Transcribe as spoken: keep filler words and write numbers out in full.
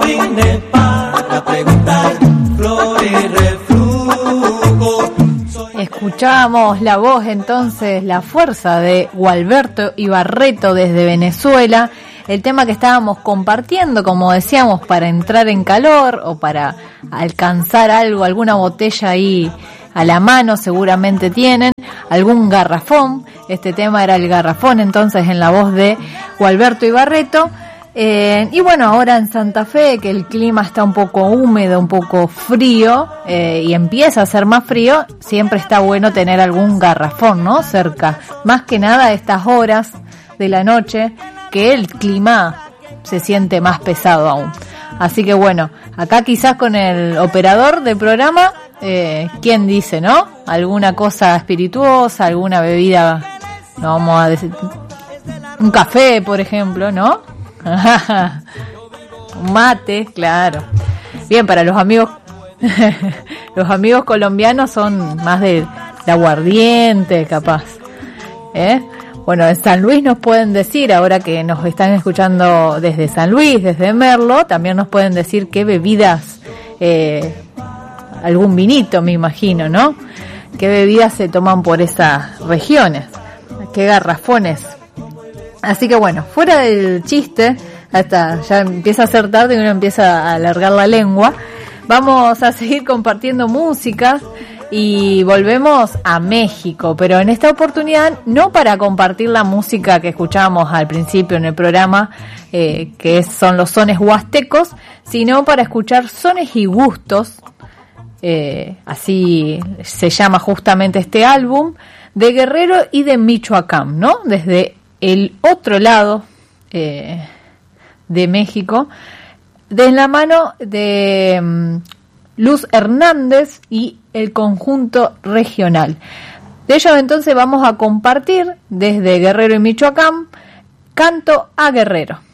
vine para preguntar, flor y reflujo. Escuchábamos la voz entonces, la fuerza de Gualberto Ibarreto desde Venezuela. El tema que estábamos compartiendo, como decíamos, para entrar en calor o para alcanzar algo, alguna botella ahí a la mano seguramente tienen, algún garrafón. Este tema era el garrafón entonces en la voz de Gualberto Ibarreto. Eh, y bueno, ahora en Santa Fe, que el clima está un poco húmedo, un poco frío, eh, y empieza a ser más frío, siempre está bueno tener algún garrafón, ¿no? Cerca. Más que nada a estas horas de la noche, que el clima se siente más pesado aún. Así que bueno, acá quizás con el operador del programa, eh, ¿quién dice, no? Alguna cosa espirituosa, alguna bebida, no vamos a decir, un café, por ejemplo, ¿no? Un mate, claro. Bien, para los amigos, los amigos colombianos son más de, de aguardiente, capaz. ¿Eh? Bueno, en San Luis nos pueden decir, ahora que nos están escuchando desde San Luis, desde Merlo, también nos pueden decir qué bebidas, eh, algún vinito, me imagino, ¿no? ¿Qué bebidas se toman por esas regiones? ¿Qué garrafones? Así que bueno, fuera del chiste, hasta ya empieza a ser tarde y uno empieza a alargar la lengua, vamos a seguir compartiendo música. Y volvemos a México, pero en esta oportunidad no para compartir la música que escuchábamos al principio en el programa, eh, que son los sones huastecos, sino para escuchar sones y gustos, eh, así se llama justamente este álbum, de Guerrero y de Michoacán, ¿no? Desde el otro lado eh, de México, de la mano de um, Luz Hernández y el conjunto regional. De ellos entonces vamos a compartir desde Guerrero y Michoacán, Canto a Guerrero.